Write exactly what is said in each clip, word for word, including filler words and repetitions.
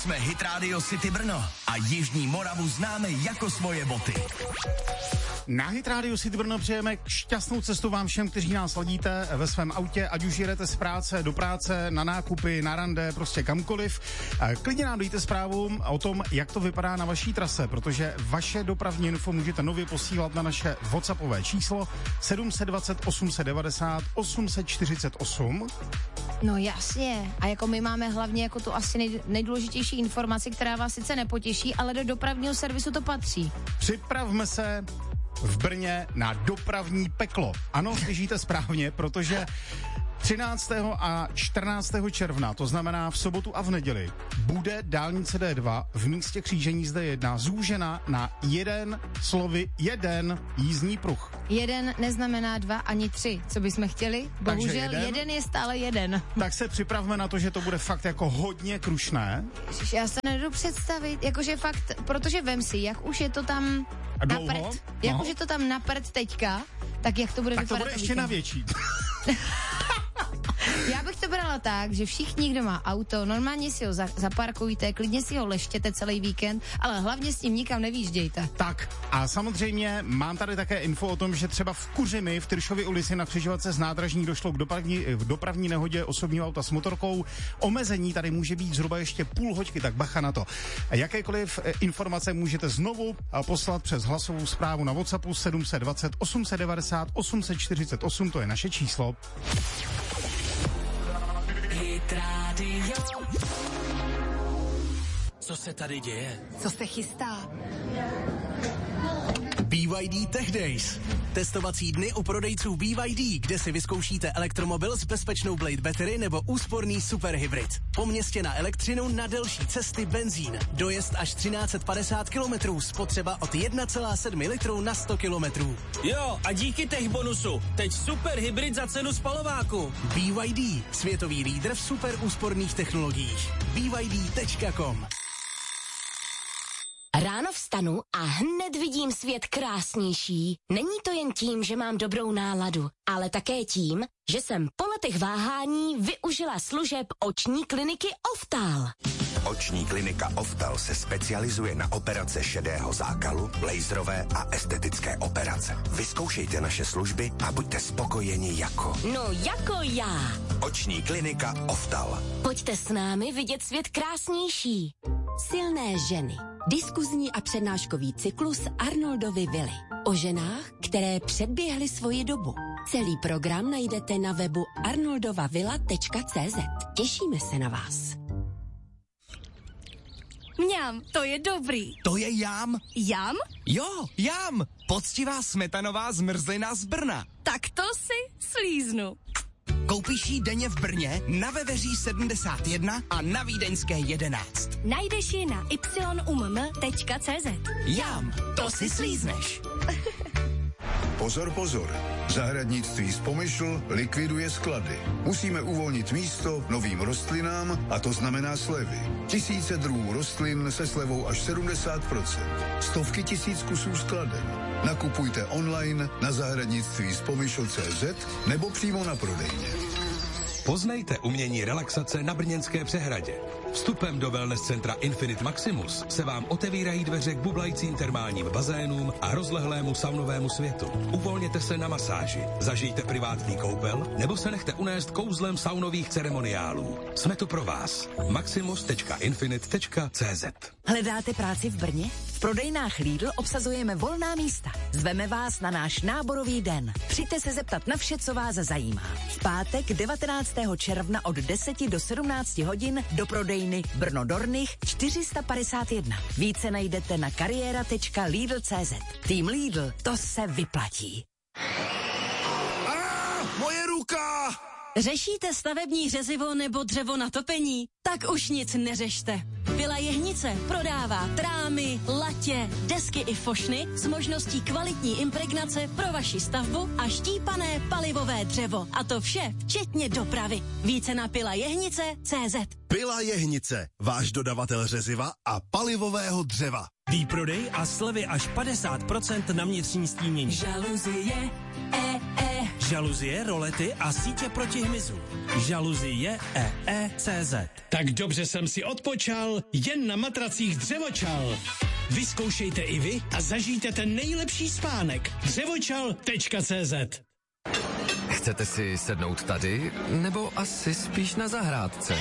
Jsme Hit Radio City Brno a Jižní Moravu známe jako svoje boty. Na Hit Radio City Brno přejeme šťastnou cestu vám všem, kteří nás ladíte ve svém autě, ať už jedete z práce do práce, na nákupy, na rande, prostě kamkoliv. Klidně nám dejte zprávu o tom, jak to vypadá na vaší trase, protože vaše dopravní info můžete nově posílat na naše WhatsAppové číslo sedm set dvacet, osm set devadesát, osm set čtyřicet osm. No jasně. A jako my máme hlavně jako tu asi nej, nejdůležitější informaci, která vás sice nepotěší, ale do dopravního servisu to patří. Připravme se v Brně na dopravní peklo. Ano, slyšíte správně, protože třináctého a čtrnáctého června, to znamená v sobotu a v neděli, bude dálnice D dva v místě křížení z D jedna zúžena na jeden, slovy jeden jízdní pruh. Jeden neznamená dva ani tři, co bychom chtěli. Bohužel jeden, jeden je stále jeden. Tak se připravme na to, že to bude fakt jako hodně krušné. Ježiš, já se nedodu představit, jakože fakt, protože vem si, jak už je to tam na prd, jak no. už je to tam na prd teďka, tak jak to bude tak vypadat. Tak to bude ještě na větší. Já bych to brala tak, že všichni, kdo má auto, normálně si ho za- zaparkujte, klidně si ho leštěte celý víkend, ale hlavně s ním nikam nevýždějte. Tak a samozřejmě mám tady také info o tom, že třeba v Kuřimi v Tyršově ulici na křižovatce z nádražní došlo k dopravní, v dopravní nehodě osobního auta s motorkou. Omezení tady může být zhruba ještě půl hoďky, tak bacha na to. Jakékoliv informace můžete znovu poslat přes hlasovou zprávu na WhatsAppu sedm set dvacet, osm set devadesát, osm set čtyřicet osm, to je naše číslo. Hit Radio. Co se tady děje? Co se chystá? B Y D Tech Days. Testovací dny u prodejců B Y D, kde si vyzkoušíte elektromobil s bezpečnou Blade Battery nebo úsporný superhybrid. Po městě na elektřinu, na delší cesty benzín. Dojezd až třináct set padesát kilometrů, spotřeba od jedna celá sedm litru na sto kilometrů. Jo, a díky tech bonusu, teď superhybrid za cenu spalováku. B Y D, světový lídr v super úsporných technologiích. B Y D tečka com. Ráno vstanu a hned vidím svět krásnější. Není to jen tím, že mám dobrou náladu, ale také tím, že jsem po letech váhání využila služeb oční kliniky Oftal. Oční klinika Oftal se specializuje na operace šedého zákalu, laserové a estetické operace. Vyzkoušejte naše služby a buďte spokojeni jako... No jako já. Oční klinika Oftal. Pojďte s námi vidět svět krásnější. Silné ženy. Diskuzní a přednáškový cyklus Arnoldovy vily. O ženách, které předběhly svoji dobu. Celý program najdete na webu arnoldovavilla tečka cé zet. Těšíme se na vás. Mňam, to je dobrý. To je jám. Jam? Jo, jám. Poctivá smetanová zmrzlina z Brna. Tak to si slíznu. Koupíš jí denně v Brně, na Veveří sedmdesát jedna a na Vídeňské jedenáct. Najdeš ji na y u m m tečka cé zet. Jám, to si slízneš. Pozor, pozor. Zahradnictví Spomyšl likviduje sklady. Musíme uvolnit místo novým rostlinám a to znamená slevy. Tisíce druhů rostlin se slevou až sedmdesát procent. Stovky tisíc kusů skladen. Nakupujte online na zahradnictví spomyšl tečka cé zet nebo přímo na prodejně. Poznejte umění relaxace na Brněnské přehradě. Vstupem do wellness centra Infinite Maximus se vám otevírají dveře k bublajícím termálním bazénům a rozlehlému saunovému světu. Uvolněte se na masáži, zažijte privátní koupel nebo se nechte unést kouzlem saunových ceremoniálů. Jsme tu pro vás. maximus tečka infinite tečka cé zet. Hledáte práci v Brně? V prodejnách Lidl obsazujeme volná místa. Zveme vás na náš náborový den. Přijďte se zeptat na vše, co vás zajímá. V pátek devatenáctého června od deseti do sedmnácti hodin do prodejny Brno Dornych čtyři sta padesát jedna. Více najdete na kariéra tečka lidl tečka cé zet. Tým Lidl, to se vyplatí. Ah, moje ruka! Řešíte stavební řezivo nebo dřevo na topení? Tak už nic neřešte. Vila Jehnice prodává trámy, latě, desky i fošny s možností kvalitní impregnace pro vaši stavbu a štípané palivové dřevo. A to vše včetně dopravy. Více na pila jehnice tečka cé zet. Pila Jehnice, váš dodavatel řeziva a palivového dřeva. Výprodej a slevy až padesát procent na vnitřní stínění. Žaluzie, e, e, Žaluzie, rolety a sítě proti hmyzu. Žaluzie E E tečka cé zet. Tak dobře jsem si odpočal, jen na matracích Dřevočal. Vyzkoušejte i vy a zažijte ten nejlepší spánek. Dřevočal tečka cé zet. Chcete si sednout tady, nebo asi spíš na zahrádce?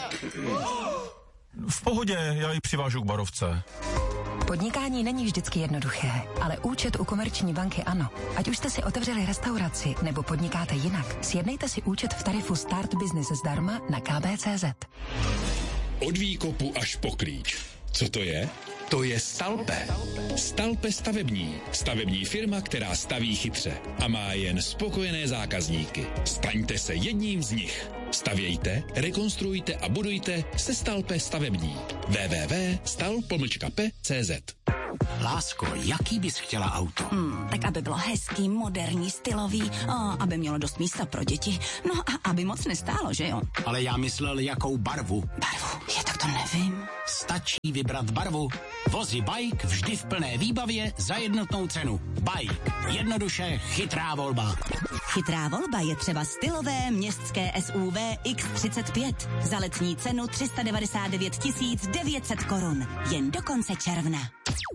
V pohodě, já ji přivážu k barovce. Podnikání není vždycky jednoduché, ale účet u Komerční banky ano. Ať už jste si otevřeli restauraci nebo podnikáte jinak, sjednejte si účet v tarifu Start Business zdarma na ká bé tečka cé zet. Od výkopu až po klíč. Co to je? To je Stalpe. Stalpe stavební. Stavební firma, která staví chytře a má jen spokojené zákazníky. Staňte se jedním z nich. Stavějte, rekonstruujte a budujte se Stalpe stavební. w w w tečka stal pomlčka p tečka cé zet. Lásko, jaký bys chtěla auto? Hmm, tak aby bylo hezký, moderní, stylový, a aby mělo dost místa pro děti, no a aby moc nestálo, že jo? Ale já myslel, jakou barvu. Barvu? Je, tak to nevím. Stačí vybrat barvu. Vozy Bike vždy v plné výbavě za jednotnou cenu. Bike. Jednoduše chytrá volba. Chytrá volba je třeba stylové městské S U V X třicet pět. Za letní cenu tři sta devadesát devět tisíc devět set korun. Jen do konce června.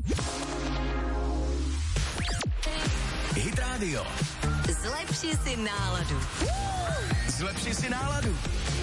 Hit Radio. Zlepši si náladu. Zlepši si náladu.